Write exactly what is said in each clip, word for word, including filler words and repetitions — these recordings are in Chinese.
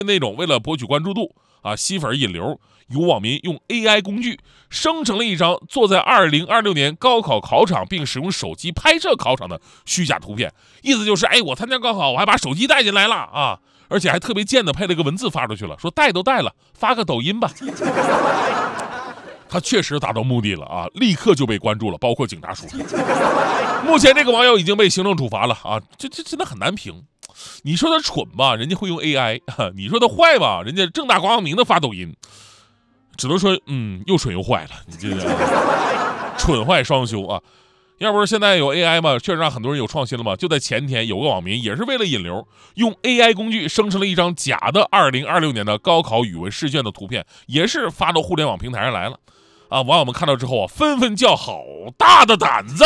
那种为了博取关注度啊、吸粉引流，有网民用 A I 工具生成了一张坐在二零二六年高考考场并使用手机拍摄考场的虚假图片，意思就是，哎，我参加高考，我还把手机带进来了啊，而且还特别贱的配了个文字发出去了，说带都带了，发个抖音吧。他确实达到目的了啊，立刻就被关注了，包括警察叔叔。目前这个网友已经被行政处罚了啊，这这真的很难评。你说他蠢吧，人家会用 A I； 你说他坏吧，人家正大光明的发抖音。只能说，嗯，又蠢又坏了，你这个蠢坏双修啊！要不是现在有 A I 嘛，确实让很多人有创新了嘛。就在前天，有个网民也是为了引流，用 A I 工具生成了一张假的二零二六年的高考语文试卷的图片，也是发到互联网平台上来了。啊，网友们看到之后啊，纷纷叫好大的胆子，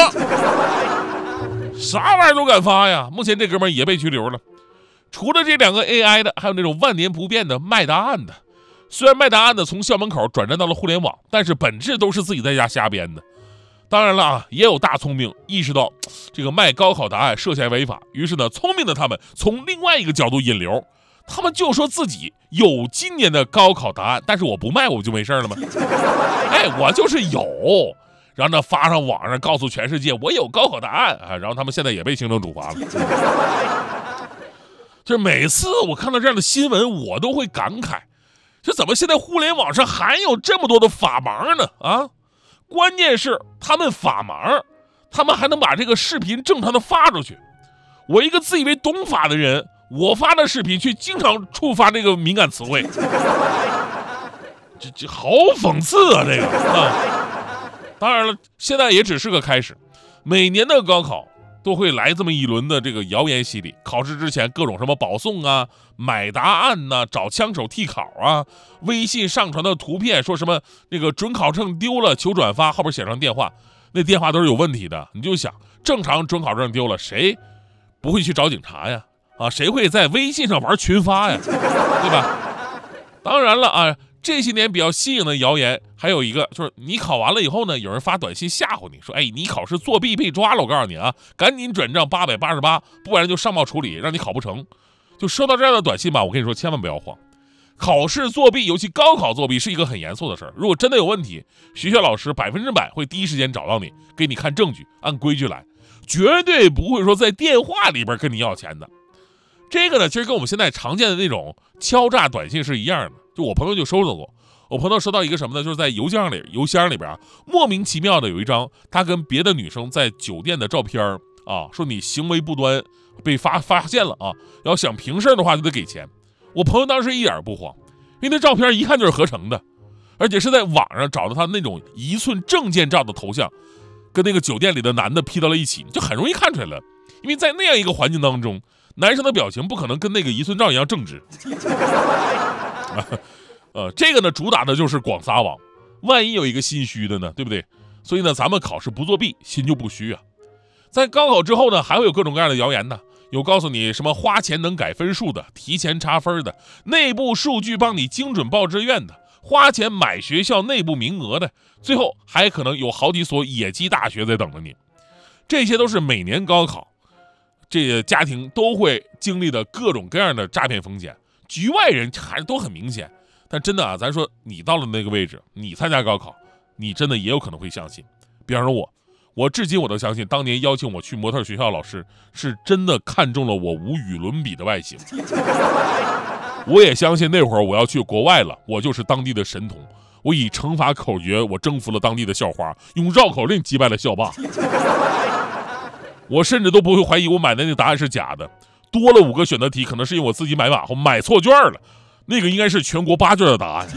啥玩意儿都敢发呀！目前这哥们儿也被拘留了。除了这两个 A I 的，还有那种万年不变的卖答案的。虽然卖答案的从校门口转战到了互联网，但是本质都是自己在家瞎编的。当然了啊，也有大聪明意识到这个卖高考答案涉嫌违法，于是呢，聪明的他们从另外一个角度引流，他们就说自己有今年的高考答案，但是我不卖，我就没事了吗？哎，我就是有，然后呢发上网上告诉全世界我有高考答案啊，然后他们现在也被行政处罚了。就是每次我看到这样的新闻，我都会感慨。这怎么现在互联网上还有这么多的法盲呢？啊，关键是他们法盲，他们还能把这个视频正常的发出去。我一个自以为懂法的人，我发的视频却经常触发这个敏感词汇，这这好讽刺啊！这个啊，当然了，现在也只是个开始。每年的高考都会来这么一轮的这个谣言洗礼，考试之前各种什么保送啊、买答案呐、啊、找枪手替考啊，微信上传的图片说什么那个准考证丢了求转发，后边写上电话，那电话都是有问题的。你就想，正常准考证丢了，谁不会去找警察呀？啊，谁会在微信上玩群发呀？对吧？当然了啊，这些年比较新颖的谣言还有一个，就是你考完了以后呢，有人发短信吓唬你说，哎，你考试作弊被抓了，我告诉你啊，赶紧转账八百八十八，不然就上报处理，让你考不成。就收到这样的短信吧，我跟你说，千万不要慌。考试作弊，尤其高考作弊，是一个很严肃的事儿。如果真的有问题，学校老师百分之百会第一时间找到你，给你看证据，按规矩来，绝对不会说在电话里边跟你要钱的。这个呢，其实跟我们现在常见的那种敲诈短信是一样的。就我朋友就收到过，我朋友收到一个什么呢？就是在邮箱里，邮箱里边啊，莫名其妙的有一张他跟别的女生在酒店的照片啊，说你行为不端，被发发现了啊，要想平事的话就得给钱。我朋友当时一点不慌，因为那照片一看就是合成的，而且是在网上找到他那种一寸证件照的头像，跟那个酒店里的男的 P 到了一起，就很容易看出来了。因为在那样一个环境当中，男生的表情不可能跟那个一寸照一样正直。呃，这个呢，主打的就是广撒网，万一有一个心虚的呢，对不对？所以呢，咱们考试不作弊，心就不虚啊。在高考之后呢，还会有各种各样的谣言呢，有告诉你什么花钱能改分数的，提前查分的，内部数据帮你精准报志愿的，花钱买学校内部名额的，最后还可能有好几所野鸡大学在等着你。这些都是每年高考这个家庭都会经历的各种各样的诈骗风险，局外人还是都很明显。但真的啊，咱说你到了那个位置，你参加高考，你真的也有可能会相信。比方说我，我至今我都相信，当年邀请我去模特学校的老师是真的看中了我无与伦比的外形。我也相信那会儿我要去国外了，我就是当地的神童。我以乘法口诀，我征服了当地的校花，用绕口令击败了校霸。我甚至都不会怀疑我买的那个答案是假的，多了五个选择题，可能是因为我自己买马虎买错卷了，那个应该是全国八卷的答案。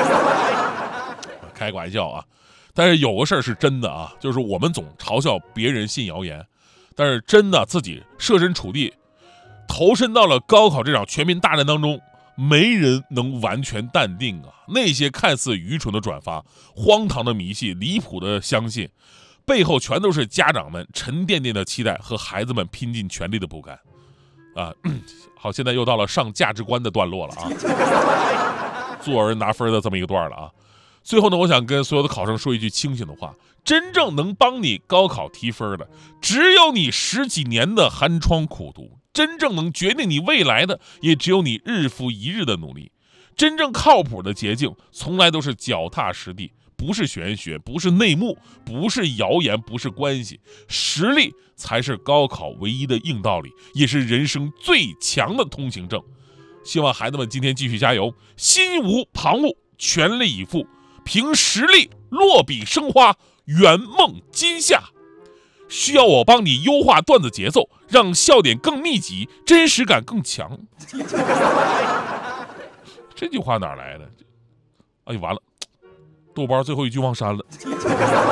开个玩笑啊，但是有个事儿是真的啊，就是我们总嘲笑别人信谣言，但是真的自己设身处地投身到了高考这场全民大战当中，没人能完全淡定啊。那些看似愚蠢的转发、荒唐的迷信、离谱的相信，背后全都是家长们沉甸甸的期待和孩子们拼尽全力的不甘啊。好，现在又到了上价值观的段落了啊，做人拿分的这么一个段了啊。最后呢，我想跟所有的考生说一句清醒的话，真正能帮你高考提分的，只有你十几年的寒窗苦读， 真正能决定你未来的，也只有你日复一日的努力。真正靠谱的捷径，从来都是脚踏实地，不是玄学，不是内幕，不是谣言，不是关系，实力才是高考唯一的硬道理，也是人生最强的通行证。希望孩子们今天继续加油，心无旁骛，全力以赴，凭实力落笔生花，圆梦今夏。需要我帮你优化段子节奏，让笑点更密集，真实感更强。这句话哪来的？哎呀，完了，豆包最后一句忘删了。